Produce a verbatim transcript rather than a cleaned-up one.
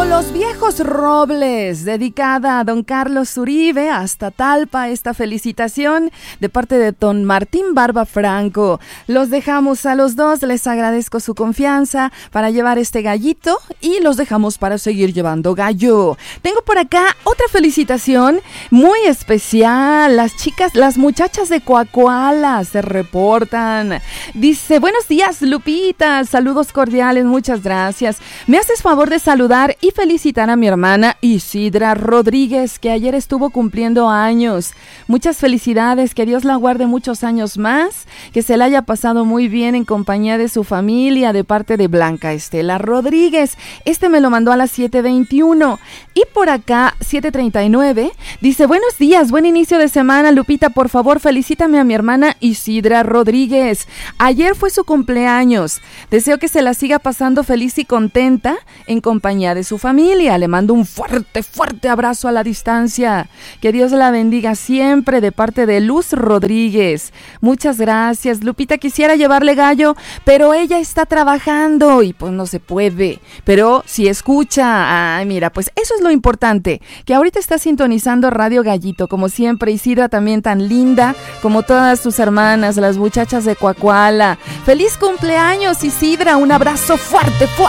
Los Viejos Robles, dedicada a don Carlos Uribe, hasta Talpa, esta felicitación de parte de don Martín Barba Franco. Los dejamos a los dos, les agradezco su confianza para llevar este gallito y los dejamos para seguir llevando gallo. Tengo por acá otra felicitación muy especial, las chicas, las muchachas de Coacoala se reportan. Dice, buenos días Lupita, saludos cordiales, muchas gracias. Me haces favor de saludar y felicitar a mi hermana Isidra Rodríguez, que ayer estuvo cumpliendo años. Muchas felicidades, que Dios la guarde muchos años más, que se la haya pasado muy bien en compañía de su familia, de parte de Blanca Estela Rodríguez. Este me lo mandó a las siete veintiuno. Y por acá, siete treinta y nueve, dice, buenos días, buen inicio de semana, Lupita, por favor, felicítame a mi hermana Isidra Rodríguez. Ayer fue su cumpleaños. Deseo que se la siga pasando feliz y contenta en compañía de su familia. Le mando un fuerte, fuerte abrazo a la distancia. Que Dios la bendiga siempre, de parte de Luz Rodríguez. Muchas gracias, Lupita. Quisiera llevarle gallo, pero ella está trabajando y pues no se puede. Pero si escucha, ay, mira, pues eso es lo importante, que ahorita está sintonizando Radio Gallito, como siempre. Isidra también tan linda, como todas sus hermanas, las muchachas de Coacoala. ¡Feliz cumpleaños, Isidra! Un abrazo fuerte, fuerte.